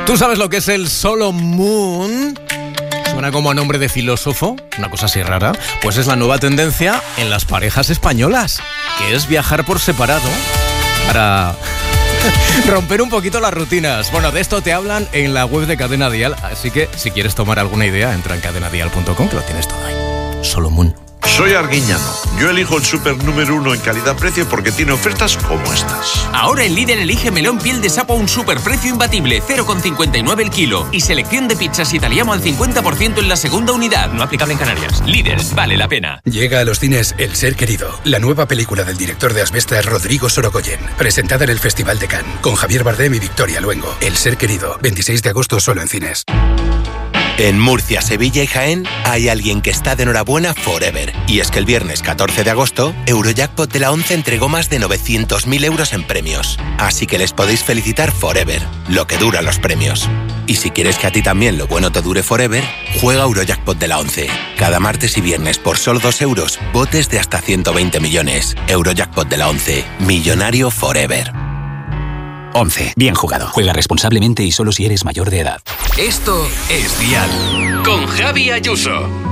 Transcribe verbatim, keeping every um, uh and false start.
¿Tú sabes lo que es el Solo Moon? Suena como a nombre de filósofo, una cosa así rara. Pues es la nueva tendencia en las parejas españolas, que es viajar por separado para romper un poquito las rutinas. Bueno, de esto te hablan en la web de Cadena Dial, así que si quieres tomar alguna idea, entra en cadena dial punto com, que lo tienes todo ahí. Solo Moon. Soy Arguiñano. Yo elijo el súper número uno en calidad-precio porque tiene ofertas como estas. Ahora en Líder elige melón piel de sapo a un superprecio imbatible, cero coma cincuenta y nueve el kilo. Y selección de pizzas italiano al cincuenta por ciento en la segunda unidad. No aplicable en Canarias. Líder, vale la pena. Llega a los cines El Ser Querido, la nueva película del director de Asbestas, Rodrigo Sorogoyen. Presentada en el Festival de Cannes, con Javier Bardem y Victoria Luengo. El Ser Querido, veintiséis de agosto solo en cines. En Murcia, Sevilla y Jaén hay alguien que está de enhorabuena forever. Y es que el viernes catorce de agosto, Eurojackpot de la once entregó más de novecientos mil euros en premios. Así que les podéis felicitar forever, lo que dura los premios. Y si quieres que a ti también lo bueno te dure forever, juega Eurojackpot de la once. Cada martes y viernes por solo dos euros, botes de hasta ciento veinte millones. Eurojackpot de la once, millonario forever. once. Bien jugado. Juega responsablemente y solo si eres mayor de edad. Esto es Dial con Javi Ayuso.